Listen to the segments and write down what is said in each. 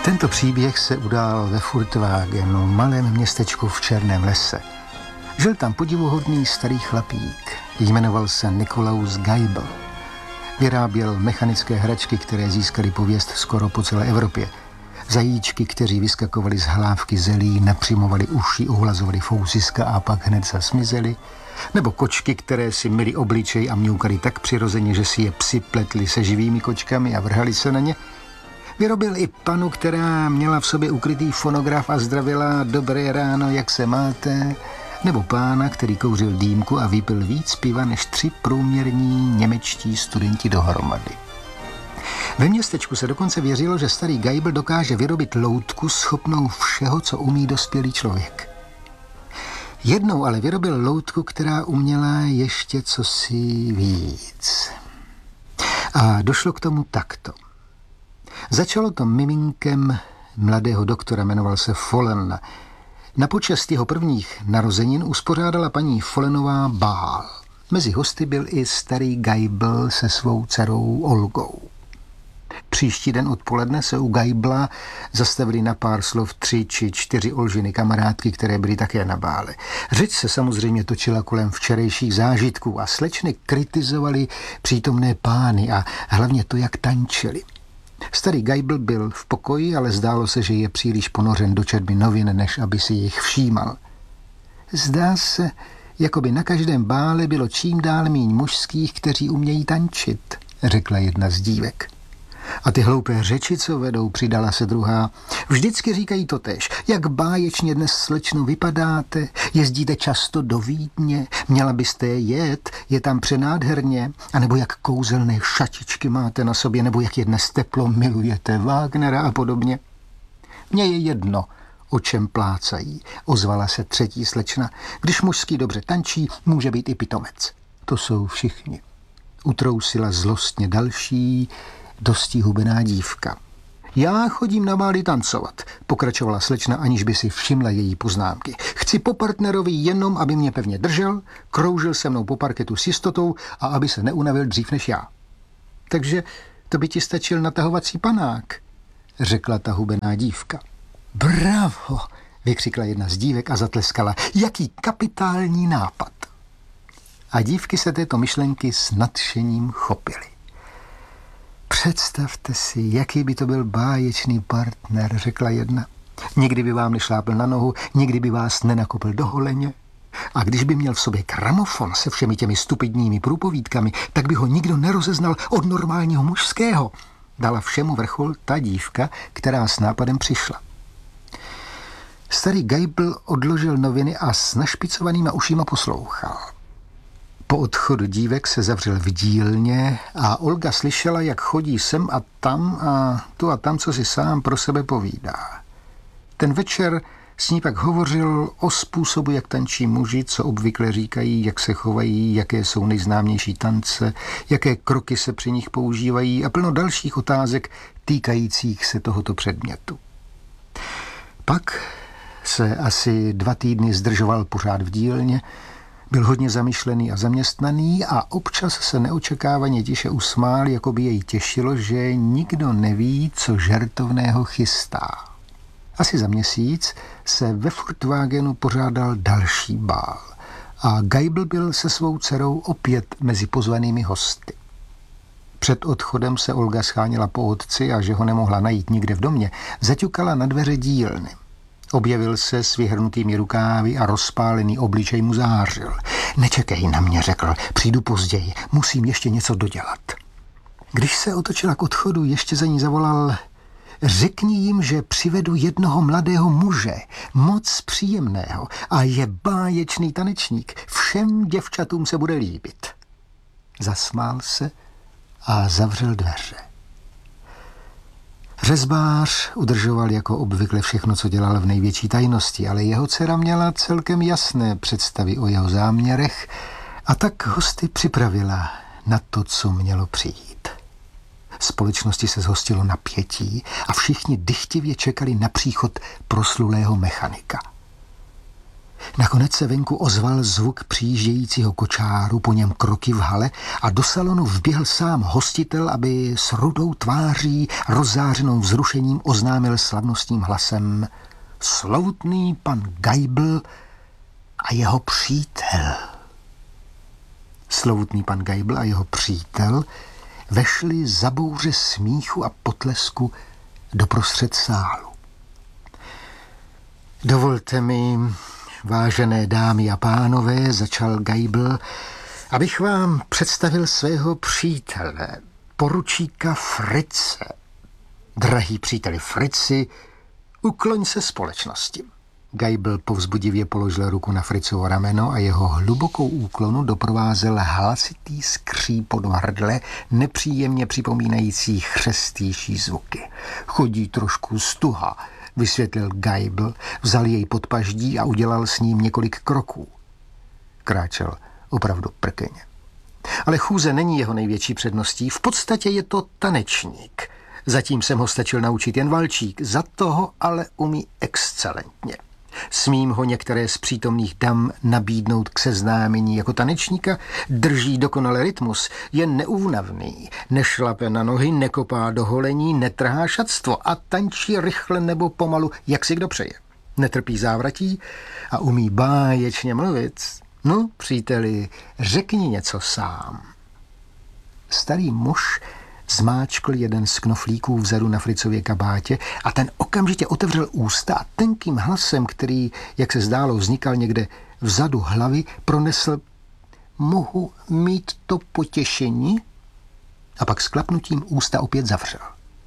Tento příběh se udál ve Furtwagenu, malém městečku v Černém lese. Žil tam podivuhodný starý chlapík. Jmenoval se Nikolaus Geibel. Vyráběl mechanické hračky, které získaly pověst skoro po celé Evropě. Zajíčky, kteří vyskakovali z hlávky zelí, napřimovali uši, uhlazovali fouziska a pak hned zasmizeli. Nebo kočky, které si myli obličej a mňoukaly tak přirozeně, že si je psi pletli se živými kočkami a vrhali se na ně. Vyrobil i panu, která měla v sobě ukrytý fonograf a zdravila dobré ráno, jak se máte, nebo pána, který kouřil dýmku a vypil víc piva než 3 průměrní němečtí studenti dohromady. Ve městečku se dokonce věřilo, že starý Geibel dokáže vyrobit loutku schopnou všeho, co umí dospělý člověk. Jednou ale vyrobil loutku, která uměla ještě cosi víc. A došlo k tomu takto. Začalo to miminkem mladého doktora, jmenoval se Follen. Na počest jeho prvních narozenin uspořádala paní Follenová bál. Mezi hosty byl i starý Geibel se svou dcerou Olgou. Příští den odpoledne se u Geibla zastavili na pár slov 3 či 4 Olžiny kamarádky, které byly také na bále. Řeč se samozřejmě točila kolem včerejších zážitků a slečny kritizovali přítomné pány a hlavně to, jak tančili. Starý Geibel byl v pokoji, ale zdálo se, že je příliš ponořen do četby novin, než aby si jich všímal. Zdá se, jako by na každém bále bylo čím dál míň mužských, kteří umějí tančit, řekla jedna z dívek. A ty hloupé řeči, co vedou, přidala se druhá. Vždycky říkají totéž. Jak báječně dnes, slečno, vypadáte, jezdíte často do Vídně, měla byste jet, je tam přenádherně, anebo jak kouzelné šatičky máte na sobě, nebo jak je dnes teplo, milujete Wagnera a podobně. Mně je jedno, o čem plácají, ozvala se třetí slečna. Když mužský dobře tančí, může být i pitomec. To jsou všichni. Utrousila zlostně další, dosti hubená dívka. Já chodím na bály tancovat, pokračovala slečna, aniž by si všimla její poznámky. Chci po partnerovi jenom, aby mě pevně držel, kroužil se mnou po parketu s jistotou a aby se neunavil dřív než já. Takže to by ti stačil natahovací panák, řekla ta hubená dívka. Bravo, vykřikla jedna z dívek a zatleskala. Jaký kapitální nápad. A dívky se této myšlenky s nadšením chopily. Představte si, jaký by to byl báječný partner, řekla jedna. Nikdy by vám nešlápl na nohu, nikdy by vás nenakopl do holeně. A když by měl v sobě gramofon se všemi těmi stupidními průpovídkami, tak by ho nikdo nerozeznal od normálního mužského. Dala všemu vrchol ta dívka, která s nápadem přišla. Starý Geibel odložil noviny a s našpicovanýma ušima poslouchal. Po odchodu dívek se zavřel v dílně a Olga slyšela, jak chodí sem a tu a tam, co si sám pro sebe povídá. Ten večer s ní pak hovořil o způsobu, jak tančí muži, co obvykle říkají, jak se chovají, jaké jsou nejznámější tance, jaké kroky se při nich používají a plno dalších otázek týkajících se tohoto předmětu. Pak se asi 2 týdny zdržoval pořád v dílně, byl hodně zamyšlený a zaměstnaný a občas se neočekávaně tiše usmál, jako by jej těšilo, že nikdo neví, co žertovného chystá. Asi za měsíc se ve Furtwagenu pořádal další bál a Geibel byl se svou dcerou opět mezi pozvanými hosty. Před odchodem se Olga scháněla po otci a že ho nemohla najít nikde v domě, zaťukala na dveře dílny. Objevil se s vyhrnutými rukávy a rozpálený obličej mu zářil. Nečekej na mě, řekl, přijdu později, musím ještě něco dodělat. Když se otočila k odchodu, ještě za ní zavolal, řekni jim, že přivedu jednoho mladého muže, moc příjemného a je báječný tanečník, všem děvčatům se bude líbit. Zasmál se a zavřel dveře. Řezbář udržoval jako obvykle všechno, co dělal v největší tajnosti, ale jeho dcera měla celkem jasné představy o jeho záměrech a tak hosty připravila na to, co mělo přijít. Společnosti se zhostilo napětí a všichni dychtivě čekali na příchod proslulého mechanika. Nakonec se venku ozval zvuk přijíždějícího kočáru, po něm kroky v hale a do salonu vběhl sám hostitel, aby s rudou tváří, rozzářenou vzrušením oznámil slavnostním hlasem: slovutný pan Geibl a jeho přítel. Slovutný pan Geibl a jeho přítel vešli za bouře smíchu a potlesku doprostřed sálu. Dovolte mi, vážené dámy a pánové, začal Geibl, abych vám představil svého přítele, poručíka Fritze. Drahý příteli Fritzi, ukloň se společnosti. Geibl povzbudivě položil ruku na Fritzovo rameno a jeho hlubokou úklonu doprovázel hlasitý skřípot v hrdle, nepříjemně připomínající chřestější zvuky. Chodí trošku stuha, vysvětlil Geibl, vzal jej pod paždí a udělal s ním několik kroků. Kráčel opravdu prkeně. Ale chůze není jeho největší předností, v podstatě je to tanečník. Zatím jsem ho stačil naučit jen valčík, za toho ale umí excelentně. Smím ho některé z přítomných dam nabídnout k seznámení jako tanečníka, drží dokonale rytmus, je neúnavný, nešlape na nohy, nekopá do holení, netrhá šatstvo a tančí rychle nebo pomalu, jak si kdo přeje. Netrpí závratí a umí báječně mluvit. No, příteli, řekni něco sám. Starý muž zmáčkl jeden z knoflíků vzadu na Fritzově kabátě a ten okamžitě otevřel ústa a tenkým hlasem, který, jak se zdálo, vznikal někde vzadu hlavy, pronesl: mohu mít to potěšení? A pak s klapnutím ústa opět zavřel.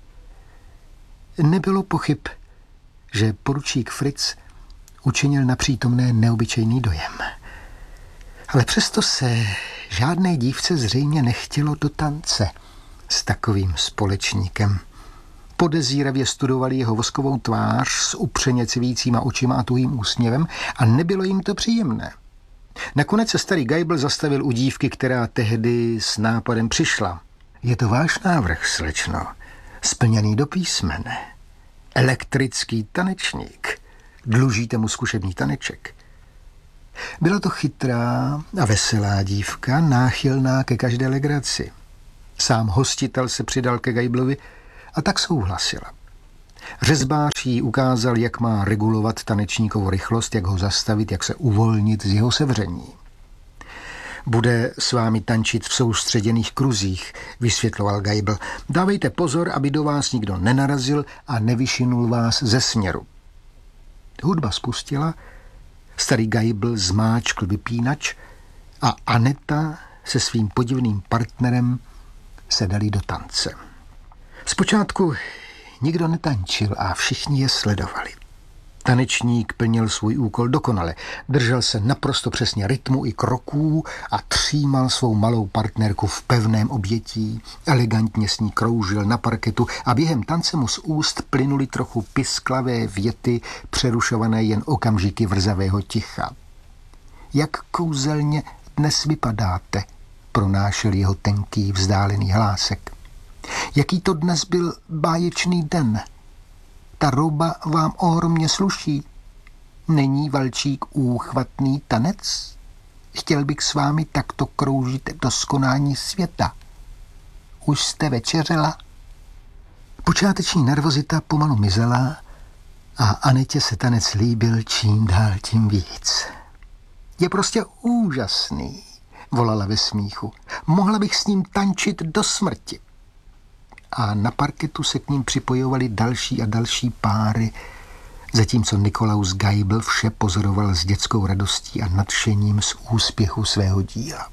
Nebylo pochyb, že poručík Fritz učinil na přítomné neobyčejný dojem. Ale přesto se žádné dívce zřejmě nechtělo do tance s takovým společníkem. Podezíravě studovali jeho voskovou tvář s upřeně civícíma očima a tuhým úsměvem a nebylo jim to příjemné. Nakonec se starý Geibl zastavil u dívky, která tehdy s nápadem přišla. Je to váš návrh, slečno, splněný do písmene. Elektrický tanečník. Dlužíte mu zkušební taneček. Byla to chytrá a veselá dívka, náchylná ke každé legraci. Sám hostitel se přidal ke Geiblovi a tak souhlasila. Řezbář jí ukázal, jak má regulovat tanečníkovu rychlost, jak ho zastavit, jak se uvolnit z jeho sevření. Bude s vámi tančit v soustředěných kruzích, vysvětloval Geibl. Dávejte pozor, aby do vás nikdo nenarazil a nevyšinul vás ze směru. Hudba spustila, starý Geibl zmáčkl vypínač a Aneta se svým podivným partnerem se dali do tance. Zpočátku nikdo netančil a všichni je sledovali. Tanečník plnil svůj úkol dokonale, držel se naprosto přesně rytmu i kroků a třímal svou malou partnerku v pevném objetí, elegantně s ní kroužil na parketu a během tance mu z úst plynuly trochu pisklavé věty, přerušované jen okamžiky vrzavého ticha. Jak kouzelně dnes vypadáte, pronášel jeho tenký vzdálený hlásek. Jaký to dnes byl báječný den. Ta rouba vám ohromně sluší. Není valčík úchvatný tanec? Chtěl bych s vámi takto kroužit do skonání světa. Už jste večeřela? Počáteční nervozita pomalu mizela a Anetě se tanec líbil čím dál tím víc. Je prostě úžasný, volala ve smíchu. Mohla bych s ním tančit do smrti. A na parketu se k ním připojovali další a další páry, zatímco Nikolaus Geibl vše pozoroval s dětskou radostí a nadšením z úspěchu svého díla.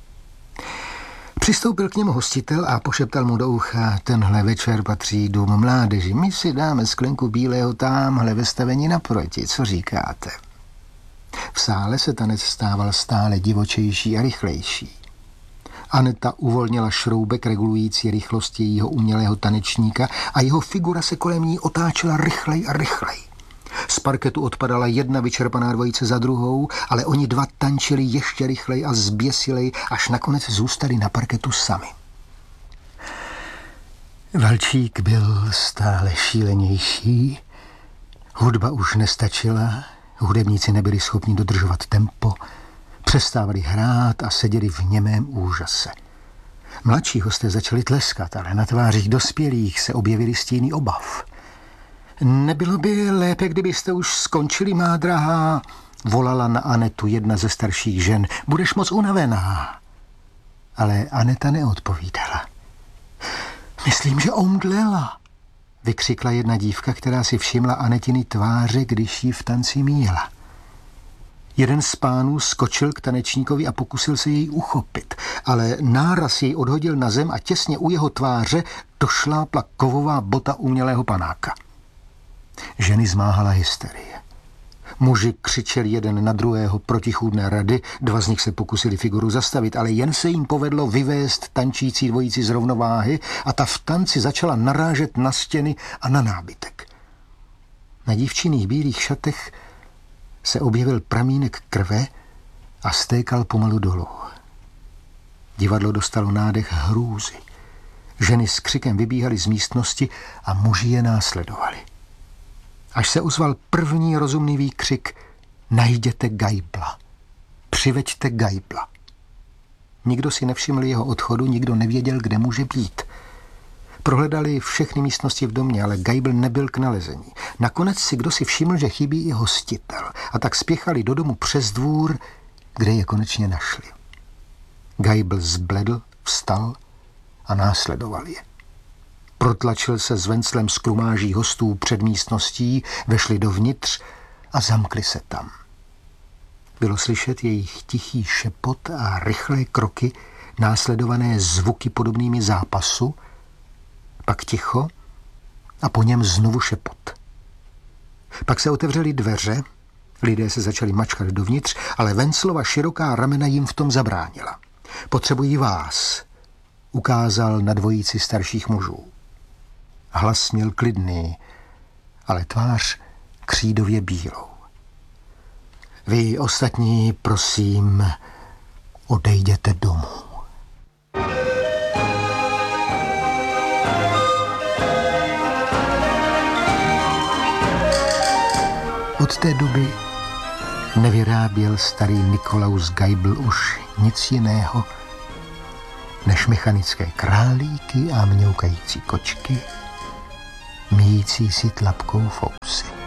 Přistoupil k němu hostitel a pošeptal mu do ucha: tenhle večer patří Dům mládeži. My si dáme sklenku bílého támhle ve stavení naproti. Co říkáte? V sále se tanec stával stále divočejší a rychlejší. Aneta uvolnila šroubek regulující rychlost jejího umělého tanečníka a jeho figura se kolem ní otáčela rychlej a rychlej. Z parketu odpadala jedna vyčerpaná dvojice za druhou, ale oni dva tančili ještě rychlej a zběsilej, až nakonec zůstali na parketu sami. Valčík byl stále šílenější, hudba už nestačila, Hudebníci nebyli schopni dodržovat tempo, přestávali hrát a seděli v němém úžase. Mladší hosté začali tleskat, ale na tvářích dospělých se objevily stíny obav. Nebylo by lépe, kdybyste už skončili, má drahá, volala na Anetu jedna ze starších žen. Budeš moc unavená. Ale Aneta neodpovídala. Myslím, že omdlela, vykřikla jedna dívka, která si všimla Anetiny tváře, když ji v tanci míjela. Jeden z pánů skočil k tanečníkovi a pokusil se jej uchopit, ale náraz jej odhodil na zem a těsně u jeho tváře došlápla kovová bota umělého panáka. Ženy zmáhala hysterie. Muži křičeli jeden na druhého protichůdné rady, dva z nich se pokusili figuru zastavit, ale jen se jim povedlo vyvést tančící dvojici z rovnováhy a ta v tanci začala narážet na stěny a na nábytek. Na dívčinných bílých šatech se objevil pramínek krve a stékal pomalu dolů. Divadlo dostalo nádech hrůzy. Ženy s křikem vybíhaly z místnosti a muži je následovali. Až se ozval první rozumný výkřik: najděte Geibla. Přiveďte Geibla. Nikdo si nevšiml jeho odchodu, nikdo nevěděl, kde může být. Prohledali všechny místnosti v domě, ale Geibl nebyl k nalezení. Nakonec si kdo si všiml, že chybí i hostitel, a tak spěchali do domu přes dvůr, kde je konečně našli. Geibl zbledl, vstal a následoval je. Protlačil se s venclem z krumáží hostů před místností, vešli dovnitř a zamkli se tam. Bylo slyšet jejich tichý šepot a rychlé kroky, následované zvuky podobnými zápasu, pak ticho a po něm znovu šepot. Pak se otevřely dveře, lidé se začali mačkat dovnitř, ale Venclova široká ramena jim v tom zabránila. Potřebují vás, ukázal na dvojici starších mužů. Hlas měl klidný, ale tvář křídově bílou. Vy ostatní, prosím, odejděte domů. Od té doby nevyráběl starý Nikolaus Geibl už nic jiného než mechanické králíky a mňoukající kočky, míjící si tlapkou fousy.